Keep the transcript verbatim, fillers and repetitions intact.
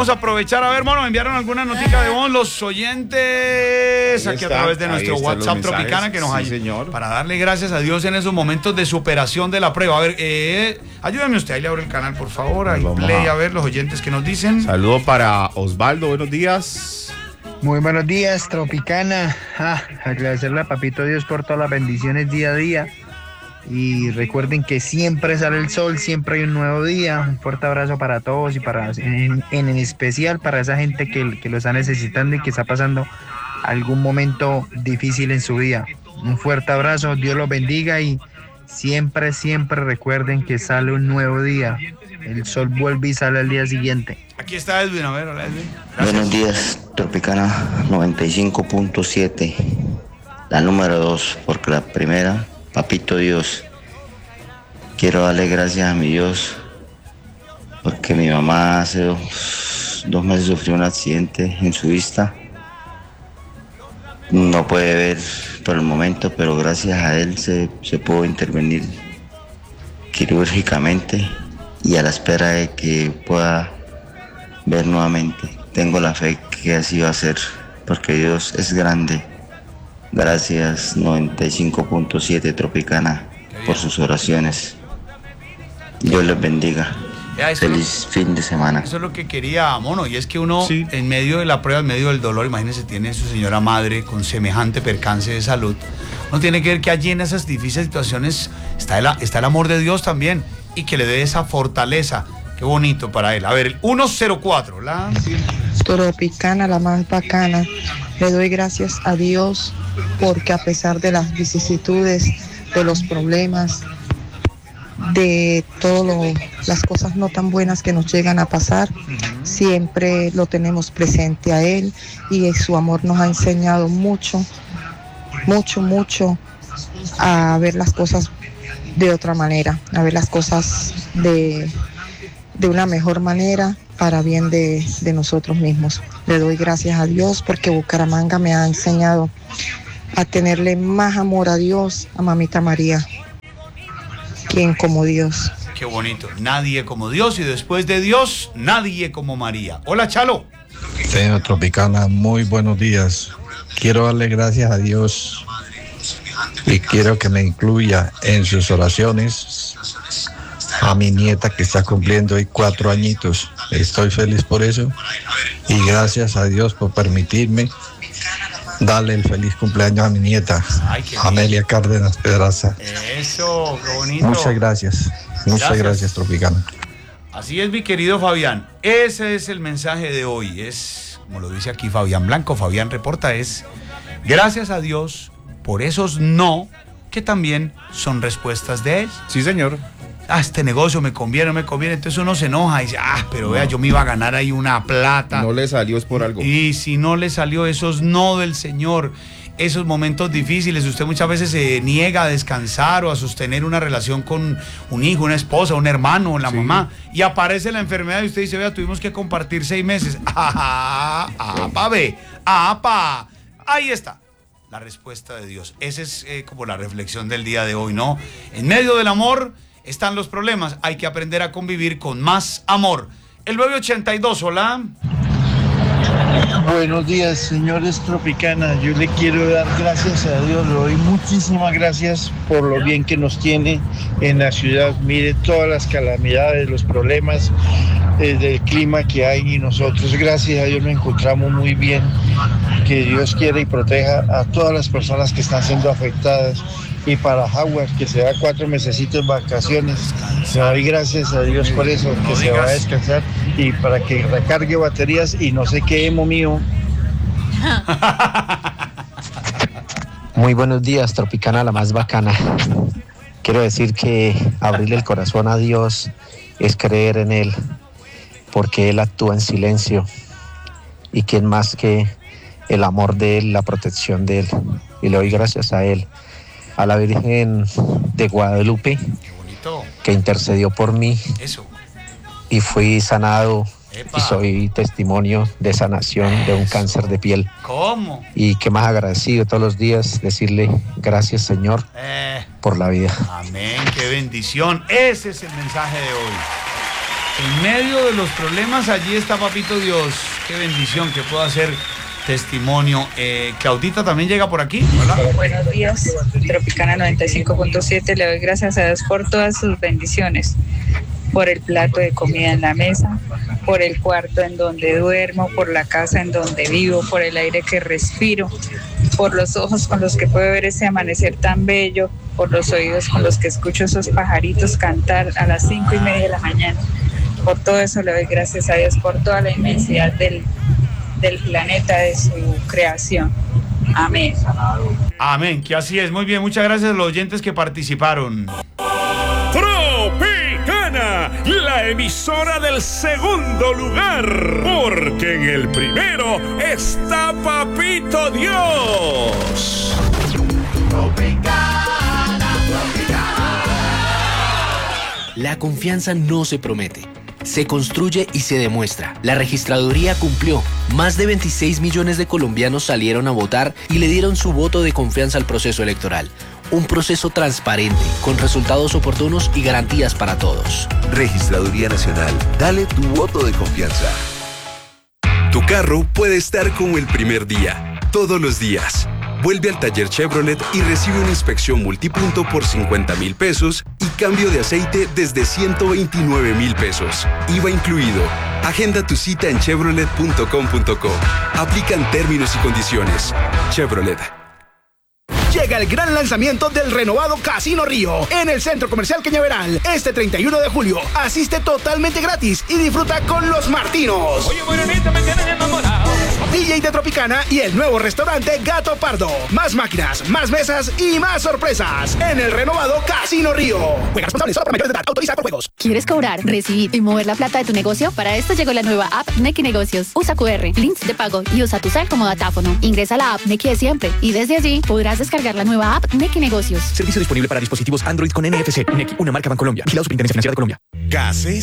Vamos a aprovechar, a ver, mono, ¿me enviaron alguna notica de voz los oyentes aquí está, a través de nuestro WhatsApp Tropicana que nos sí, hay señor. para darle gracias a Dios en esos momentos de superación de la prueba? A ver, eh, ayúdame usted, ahí le abro el canal, por favor, ahí play, a... a ver los oyentes que nos dicen. Saludo para Osvaldo, buenos días. Muy buenos días, Tropicana. Ah, agradecerle a Papito Dios por todas las bendiciones día a día. Y recuerden que siempre sale el sol, siempre hay un nuevo día. Un fuerte abrazo para todos y para en, en especial para esa gente que, que lo está necesitando y que está pasando algún momento difícil en su vida. Un fuerte abrazo, Dios los bendiga y siempre, siempre recuerden que sale un nuevo día. El sol vuelve y sale al día siguiente. Aquí está Edwin, a ver, hola Edwin. Gracias. Buenos días, Tropicana noventa y cinco punto siete, la número dos, porque la primera... Papito Dios, quiero darle gracias a mi Dios porque mi mamá hace dos, dos meses sufrió un accidente en su vista. No puede ver por el momento, pero gracias a él se, se pudo intervenir quirúrgicamente y a la espera de que pueda ver nuevamente. Tengo la fe que así va a ser porque Dios es grande. Gracias noventa y cinco punto siete Tropicana por sus oraciones. Dios les bendiga. Ya, Feliz lo, fin de semana. Eso es lo que quería Mono, y es que uno sí. en medio de la prueba, en medio del dolor, imagínese, tiene su señora madre con semejante percance de salud. Uno tiene que ver que allí en esas difíciles situaciones está el, está el amor de Dios también y que le dé esa fortaleza. Qué bonito para él. A ver, el uno cero cuatro, la... Tropicana, la más bacana. Le doy gracias a Dios porque a pesar de las vicisitudes, de los problemas, de todas las cosas no tan buenas que nos llegan a pasar, uh-huh. siempre lo tenemos presente a Él y su amor nos ha enseñado mucho, mucho, mucho a ver las cosas de otra manera, a ver las cosas de, de una mejor manera para bien de, de nosotros mismos. Le doy gracias a Dios porque Bucaramanga me ha enseñado a tenerle más amor a Dios, a Mamita María. ¿Quién como Dios? Qué bonito. Nadie como Dios y después de Dios, nadie como María. Hola, Chalo. Señor Tropicana, muy buenos días. Quiero darle gracias a Dios y quiero que me incluya en sus oraciones a mi nieta que está cumpliendo hoy cuatro añitos. Estoy feliz por eso y gracias a Dios por permitirme darle el feliz cumpleaños a mi nieta. Ay, Amelia bien. Cárdenas Pedraza. Eso, qué bonito. Muchas gracias, muchas gracias, gracias Tropicana. Así es, mi querido Fabián. Ese es el mensaje de hoy. Es, como lo dice aquí Fabián Blanco, Fabián reporta, es gracias a Dios por esos no que también son respuestas de Él. Sí, señor. Ah, este negocio me conviene, no me conviene, entonces uno se enoja y dice, ah, pero no. vea, yo me iba a ganar ahí una plata. No le salió es por algo. Y si no le salió, esos no del Señor, esos momentos difíciles, usted muchas veces se niega a descansar o a sostener una relación con un hijo, una esposa, un hermano, la sí. mamá, y aparece la enfermedad y usted dice, vea, tuvimos que compartir seis meses. Ah, ah, pa, ve, ah, pa. Ahí está. La respuesta de Dios. Esa es eh, como la reflexión del día de hoy, ¿no? En medio del amor están los problemas, hay que aprender a convivir con más amor. El nueve ochenta y dos, hola. Buenos días, señores Tropicana. Yo le quiero dar gracias a Dios, le doy muchísimas gracias por lo bien que nos tiene en la ciudad. Mire todas las calamidades, los problemas eh, del clima que hay y nosotros, gracias a Dios, nos encontramos muy bien. Que Dios quiera y proteja a todas las personas que están siendo afectadas. Y para Howard, que se da cuatro mesecitos de vacaciones, le doy gracias a Dios por eso, que no se digas. Va a descansar y para que recargue baterías y no se quede emo mío. Muy buenos días, Tropicana, la más bacana. Quiero decir que abrirle el corazón a Dios es creer en Él, porque Él actúa en silencio. Y quién más que el amor de Él, la protección de Él. Y le doy gracias a Él. A la Virgen de Guadalupe, que intercedió por mí. Eso. Y fui sanado. Epa. Y soy testimonio de sanación Eso. de un cáncer de piel. ¿Cómo? Y que más agradecido todos los días decirle gracias, Señor, eh. por la vida. Amén, qué bendición. Ese es el mensaje de hoy. En medio de los problemas, allí está Papito Dios. Qué bendición que pueda ser testimonio. Eh, Claudita también llega por aquí. Hola. Buenos días, Tropicana noventa y cinco punto siete. Le doy gracias a Dios por todas sus bendiciones, por el plato de comida en la mesa, por el cuarto en donde duermo, por la casa en donde vivo, por el aire que respiro, por los ojos con los que puedo ver ese amanecer tan bello, por los oídos con los que escucho esos pajaritos cantar a las cinco y media de la mañana. Por todo eso le doy gracias a Dios, por toda la inmensidad del, del planeta, de su creación. Amén. Amén, que así es. Muy bien, muchas gracias a los oyentes que participaron. Tropicana, la emisora del segundo lugar, porque en el primero está Papito Dios. Tropicana, Tropicana. La confianza no se promete, se construye y se demuestra. La registraduría cumplió. Más de veintiséis millones de colombianos salieron a votar y le dieron su voto de confianza al proceso electoral. Un proceso transparente, con resultados oportunos y garantías para todos. Registraduría Nacional, dale tu voto de confianza. Tu carro puede estar como el primer día, todos los días. Vuelve al taller Chevrolet y recibe una inspección multipunto por cincuenta mil pesos y cambio de aceite desde ciento veintinueve mil pesos. I V A incluido. Agenda tu cita en chevrolet punto com punto co. Aplican términos y condiciones. Chevrolet. Llega el gran lanzamiento del renovado Casino Río en el Centro Comercial Cañaveral este treinta y uno de julio. Asiste totalmente gratis y disfruta con los Martinos. Oye, morenita, me tienes enamorado. D J de Tropicana y el nuevo restaurante Gato Pardo. Más máquinas, más mesas y más sorpresas en el renovado Casino Río. Juega responsable, solo para mayores de edad. Autorizado por juegos. ¿Quieres cobrar, recibir y mover la plata de tu negocio? Para esto llegó la nueva app Nequi Negocios. Usa cu erre, links de pago y usa tu cel como datáfono. Ingresa a la app Nequi de siempre y desde allí podrás descargar la nueva app Nequi Negocios. Servicio disponible para dispositivos Android con N F C. Nequi, una marca Bancolombia. Vigilado Superintendencia Financiera de Colombia. Gases